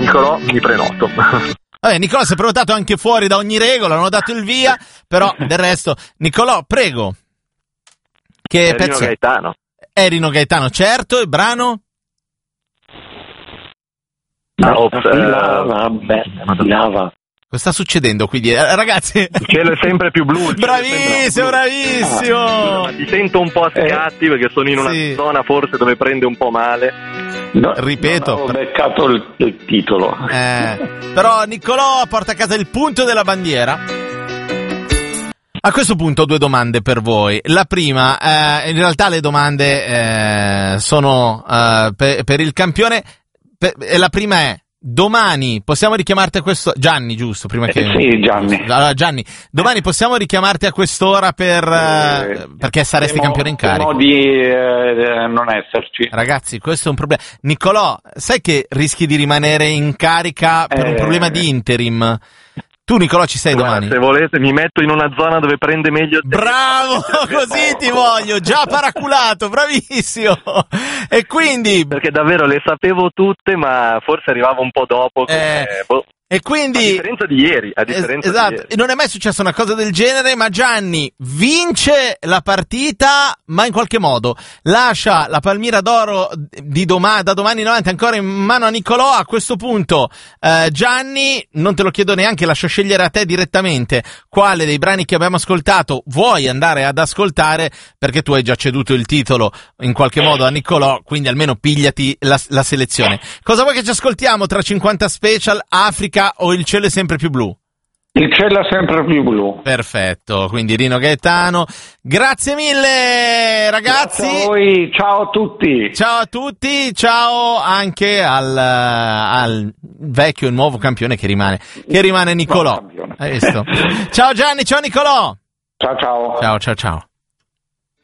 Nicolò, mi prenoto. Vabbè, Nicolò si è prenotato anche fuori da ogni regola, non ho dato il via, però del resto, Nicolò, prego. Che Rino pezzo? Gaetano. Rino Gaetano, certo, il brano? Lava. Cosa sta succedendo qui dietro? Ragazzi, Il cielo è sempre più blu. bravissimo, bravissimo. Ma ti sento un po' a scatti perché sono in una zona forse dove prende un po' male. No, ripeto, non ho beccato il titolo. Però Nicolò porta a casa il punto della bandiera. A questo punto ho due domande per voi. La prima, in realtà le domande sono per il campione. La prima è: domani possiamo richiamarti a questo... Gianni, giusto? Prima che... Sì, Gianni. Allora, Gianni, domani possiamo richiamarti a quest'ora perché saresti campione in carica? Temo di non esserci. Ragazzi, questo è un problema. Nicolò, sai che rischi di rimanere in carica per un problema di interim? Tu, Nicolò, ci sei domani? Se volete mi metto in una zona dove prende meglio. Bravo, così ti voglio, già paraculato, bravissimo. E quindi... Perché davvero le sapevo tutte, ma forse arrivavo un po' dopo. E quindi... A differenza di ieri. Esatto, di ieri. non è mai successa una cosa del genere, ma Gianni vince la partita, ma in qualche modo lascia la Palmira d'Oro da domani in avanti ancora in mano a Nicolò. A questo punto, Gianni, non te lo chiedo neanche, lascio scegliere a te direttamente quale dei brani che abbiamo ascoltato vuoi andare ad ascoltare, perché tu hai già ceduto il titolo in qualche modo a Nicolò, quindi almeno pigliati la selezione. Cosa vuoi che ci ascoltiamo tra 50 special, Africa o Il cielo è sempre più blu? Il cielo è sempre più blu. Perfetto, quindi Rino Gaetano. Grazie mille ragazzi. Grazie a voi, ciao a tutti. Ciao a tutti, ciao anche al vecchio e nuovo campione che rimane Nicolò. Hai visto? Ciao Gianni, ciao Nicolò. Ciao ciao. Ciao.